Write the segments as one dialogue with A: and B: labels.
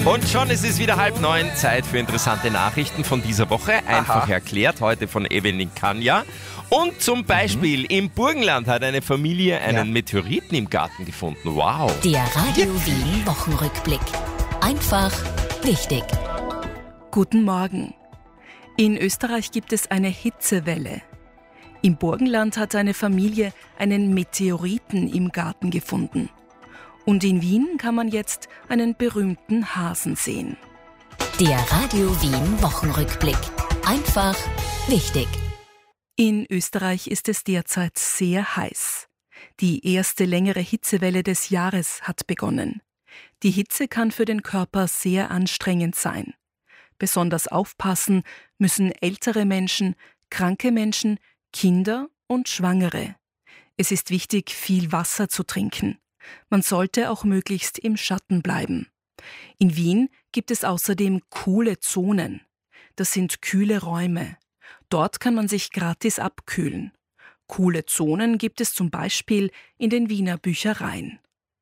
A: Und schon ist es wieder 8:30, Zeit für interessante Nachrichten von dieser Woche. Einfach erklärt, heute von Evelyn Kanja. Und zum Beispiel im Burgenland hat eine Familie einen Meteoriten im Garten gefunden. Wow.
B: Der Radio Wien Wochenrückblick. Einfach wichtig.
C: Guten Morgen. In Österreich gibt es eine Hitzewelle. Im Burgenland hat eine Familie einen Meteoriten im Garten gefunden. Und in Wien kann man jetzt einen berühmten Hasen sehen.
B: Der Radio Wien Wochenrückblick. Einfach wichtig.
C: In Österreich ist es derzeit sehr heiß. Die erste längere Hitzewelle des Jahres hat begonnen. Die Hitze kann für den Körper sehr anstrengend sein. Besonders aufpassen müssen ältere Menschen, kranke Menschen, Kinder und Schwangere. Es ist wichtig, viel Wasser zu trinken. Man sollte auch möglichst im Schatten bleiben. In Wien gibt es außerdem coole Zonen. Das sind kühle Räume. Dort kann man sich gratis abkühlen. Coole Zonen gibt es zum Beispiel in den Wiener Büchereien.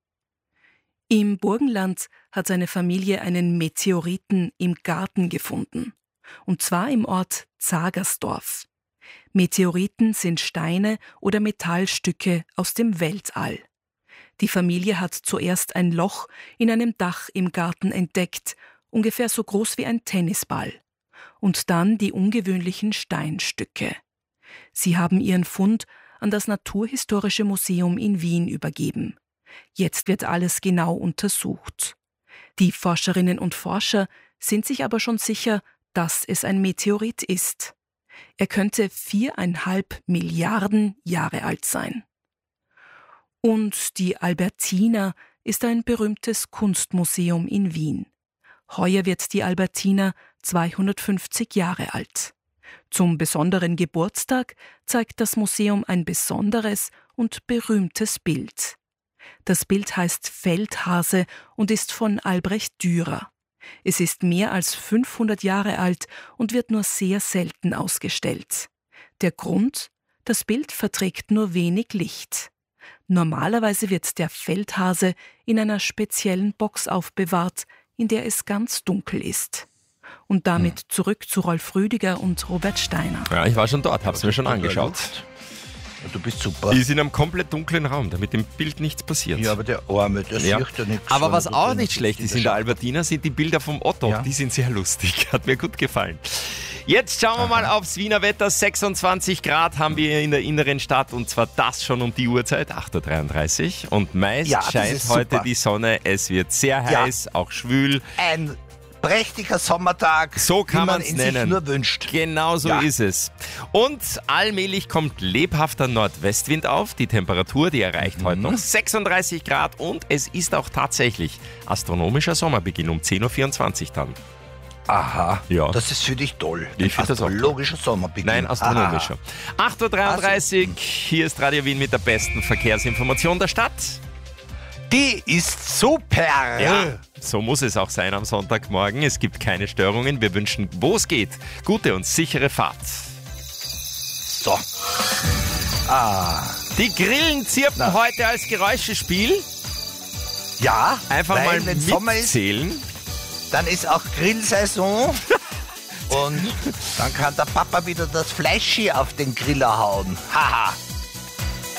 C: Im Burgenland hat eine Familie einen Meteoriten im Garten gefunden. Und zwar im Ort Zagersdorf. Meteoriten sind Steine oder Metallstücke aus dem Weltall. Die Familie hat zuerst ein Loch in einem Dach im Garten entdeckt, ungefähr so groß wie ein Tennisball. Und dann die ungewöhnlichen Steinstücke. Sie haben ihren Fund an das Naturhistorische Museum in Wien übergeben. Jetzt wird alles genau untersucht. Die Forscherinnen und Forscher sind sich aber schon sicher, dass es ein Meteorit ist. Er könnte 4,5 Milliarden Jahre alt sein. Und die Albertina ist ein berühmtes Kunstmuseum in Wien. Heuer wird die Albertina 250 Jahre alt. Zum besonderen Geburtstag zeigt das Museum ein besonderes und berühmtes Bild. Das Bild heißt Feldhase und ist von Albrecht Dürer. Es ist mehr als 500 Jahre alt und wird nur sehr selten ausgestellt. Der Grund? Das Bild verträgt nur wenig Licht. Normalerweise wird der Feldhase in einer speziellen Box aufbewahrt, in der es ganz dunkel ist. Und damit zurück zu Rolf Rüdiger und Robert Steiner.
A: Ja, ich war schon dort, hab's mir schon angeschaut.
D: Du bist super.
A: Die sind in einem komplett dunklen Raum, damit dem Bild nichts passiert.
D: Ja, aber der Arme, der sieht ja nichts.
A: Aber was auch nicht schlecht ist in der Albertina, sind die Bilder vom Otto.
D: Ja.
A: Die sind sehr lustig, hat mir gut gefallen. Jetzt schauen wir mal aufs Wiener Wetter. 26 Grad haben wir in der inneren Stadt und zwar das schon um die Uhrzeit, 8:33 Uhr. Und meist scheint heute die Sonne. Es wird sehr heiß, auch schwül.
D: Ein prächtiger Sommertag,
A: So kann
D: wie man
A: man's
D: ihn
A: nennen.
D: sich nur wünscht.
A: Genau so ist es. Und allmählich kommt lebhafter Nordwestwind auf. Die Temperatur, die erreicht heute noch 36 Grad und es ist auch tatsächlich astronomischer Sommerbeginn um 10:24 Uhr dann.
D: Aha,
A: Ja.
D: das ist für dich toll.
A: Ich finde das auch toll.
D: Astrologischer Sommerbeginn.
A: Nein, astronomischer. 8:33 Uhr, hier ist Radio Wien mit der besten Verkehrsinformation der Stadt.
D: Die ist super.
A: Ja, so muss es auch sein am Sonntagmorgen. Es gibt keine Störungen. Wir wünschen, wo es geht, gute und sichere Fahrt.
D: So.
A: Die Grillen zirpen heute als Geräuschespiel.
D: Ja,
A: Einfach
D: weil
A: mal
D: wenn Sommer ist,
A: mitzählen.
D: dann ist auch Grillsaison. Und dann kann der Papa wieder das Fleisch hier auf den Griller hauen. Haha.